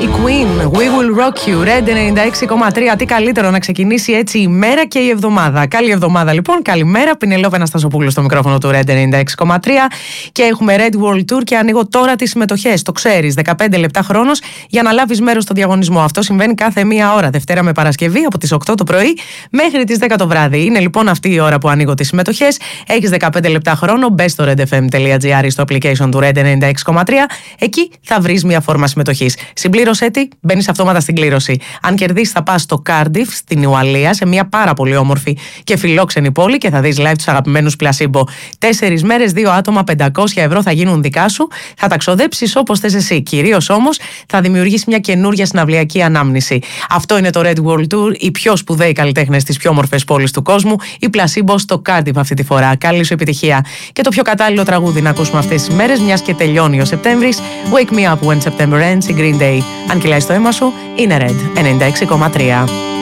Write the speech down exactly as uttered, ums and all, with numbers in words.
Η Queen, We Will Rock You, Red ενενήντα έξι κόμμα τρία. Τι καλύτερο να ξεκινήσει έτσι η μέρα και η εβδομάδα. Καλή εβδομάδα λοιπόν, καλημέρα. Πινελόβα Αναστασοπούλου στο μικρόφωνο του Red ενενήντα έξι κόμμα τρία. Και έχουμε Red World Tour και ανοίγω τώρα τις συμμετοχές. Το ξέρεις, δεκαπέντε λεπτά χρόνος για να λάβεις μέρος στο διαγωνισμό. Αυτό συμβαίνει κάθε μία ώρα, Δευτέρα με Παρασκευή, από τις οκτώ το πρωί μέχρι τις δέκα το βράδυ. Είναι λοιπόν αυτή η ώρα που ανοίγω τις συμμετοχές. Έχεις δεκαπέντε λεπτά χρόνο. Μπες στο redfm.gr στο application του Red ενενήντα έξι κόμμα τρία. Εκεί θα βρεις μια φόρμα συμμετοχής. Συμπλήρωσέ τη, μπαίνεις αυτόματα στην κλήρωση. Αν κερδίσεις, θα πας στο Cardiff, στην Ουαλία, σε μια πάρα πολύ όμορφη και φιλόξενη πόλη και θα δεις live τους αγαπημένους Placebo. Τέσσερις μέρες, δύο άτομα, πεντακόσια ευρώ θα γίνουν δικά σου. Θα τα ξοδέψεις όπως θες εσύ. Κυρίως όμως θα δημιουργήσεις μια καινούργια συναυλιακή ανάμνηση. Αυτό είναι το Red World Tour, οι πιο σπουδαίοι καλλιτέχνες στις πιο όμορφες πόλεις του κόσμου. Η Placebo στο Cardiff αυτή τη φορά. Καλή σου επιτυχία. Και το πιο κατάλληλο τραγούδι να ακούσουμε αυτές τις μέρες, μιας και τελειώνει ο Σεπτέμβρης. Wake me up when September ends, η Green Day. Αν κυλάει στο αίμα σου, είναι Red ενενήντα έξι κόμμα τρία.